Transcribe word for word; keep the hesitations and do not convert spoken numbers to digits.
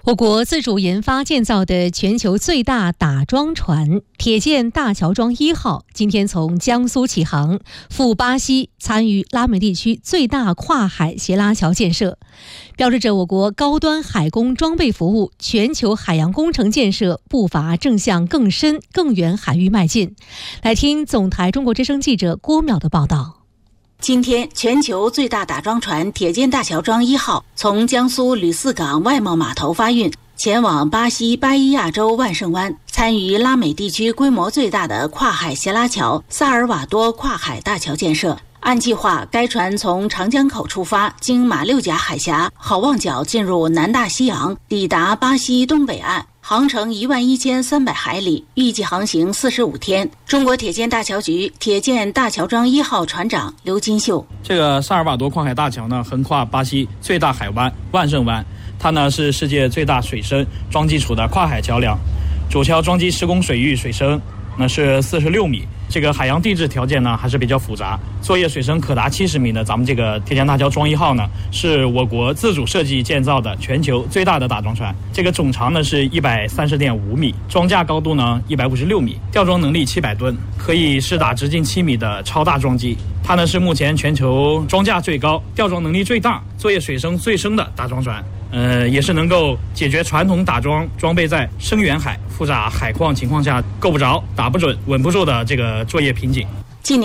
我国自主研发建造的全球最大打桩船铁建大桥桩一号今天从江苏启航，赴巴西参与拉美地区最大跨海斜拉桥建设，标志着我国高端海工装备服务全球海洋工程建设步伐正向更深更远海域迈进。来听总台中国之声记者郭淼的报道。 今天，全球最大打桩船铁建大桥桩一号从江苏吕四港外贸码头发运，前往巴西巴伊亚州万圣湾，参与拉美地区规模最大的跨海斜拉桥萨尔瓦多跨海大桥建设。按计划，该船从长江口出发，经马六甲海峡、好望角进入南大西洋，抵达巴西东北岸。航程一万一千三百海里，预计航行四十五天。中国铁建大桥局铁建大桥桩一号船长刘金秀： 这个萨尔瓦多跨海大桥呢，横跨巴西最大海湾万圣湾，它呢是世界最大水深桩基础的跨海桥梁，主桥桩基施工水域水深那是四十六米。这个海洋地质条件呢还是比较复杂，作业水深可达七十米的咱们这个铁建大桥桩一号呢，是我国自主设计建造的全球最大的打桩船。这个总长呢是一百三十点五米，桩架高度呢一百五十六米，吊装能力七百吨，可以试打直径七米的超大桩机。它呢是目前全球桩架最高、吊装能力最大、作业水深最深的打桩船。呃，也是能够解决传统打桩装备在深远海、复杂海况情况下够不着、打不准、稳不住的这个作业瓶颈。